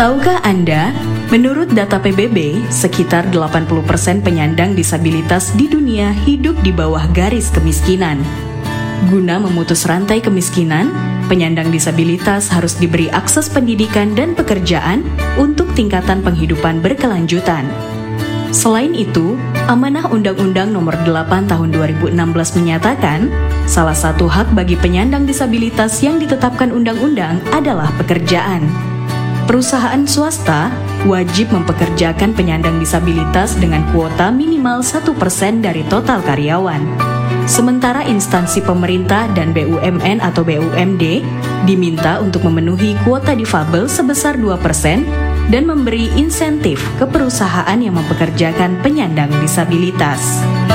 Tahukah Anda, menurut data PBB, sekitar 80% penyandang disabilitas di dunia hidup di bawah garis kemiskinan. Guna memutus rantai kemiskinan, penyandang disabilitas harus diberi akses pendidikan dan pekerjaan untuk tingkatan penghidupan berkelanjutan. Selain itu, Amanah Undang-Undang Nomor 8 Tahun 2016 menyatakan, salah satu hak bagi penyandang disabilitas yang ditetapkan undang-undang adalah pekerjaan. Perusahaan swasta wajib mempekerjakan penyandang disabilitas dengan kuota minimal 1% dari total karyawan. Sementara instansi pemerintah dan BUMN atau BUMD diminta untuk memenuhi kuota difabel sebesar 2% dan memberi insentif ke perusahaan yang mempekerjakan penyandang disabilitas.